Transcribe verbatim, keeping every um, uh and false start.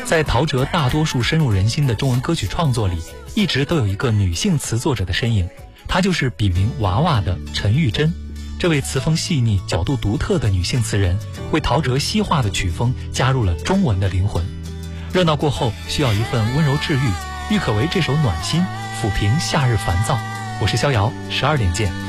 在陶喆大多数深入人心的中文歌曲创作里，一直都有一个女性词作者的身影，她就是笔名娃娃的陈玉珍。这位词风细腻、角度独特的女性词人，为陶喆西化的曲风加入了中文的灵魂。热闹过后，需要一份温柔治愈，郁可唯这首暖心，抚平夏日烦躁。我是逍遥，十二点见。